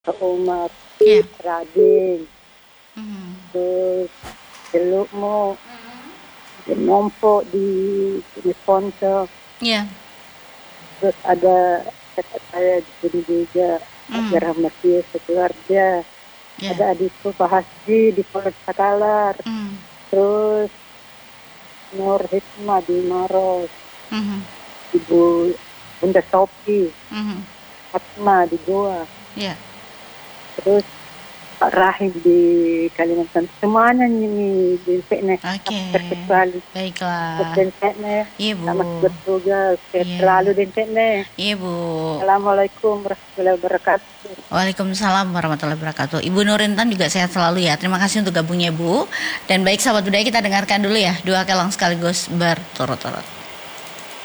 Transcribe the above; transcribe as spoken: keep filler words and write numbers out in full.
Umar, Iya. Rading, Mhm. terus Telukmu, Mhm. di Mompo di di Ponco, Iya. terus ada kakak saya di sini juga, ada Mmm. Rahmatia sekeluarga, Iya. ada adikku Pak Hasji di Polres Takalar, Mmm. terus Nur Hikmah di Maros, Mhm. Ibu Bunda Sophie, Mhm. Fatma di Goa, Iya. terus Pak Rahim di Kalimantan, semuanya ini di sini Oke, terkecuali. baiklah. Dentekne, Iya, Bu. selamat bertugas, sehat Iya. selalu Dentekne. Iya, Bu. Assalamualaikum warahmatullahi wabarakatuh. Waalaikumsalam warahmatullahi wabarakatuh. Ibu Nur Intan juga sehat selalu ya. Terima kasih untuk gabungnya, Bu. Dan baik sahabat budaya, kita dengarkan dulu ya dua kelang sekaligus berturut-turut.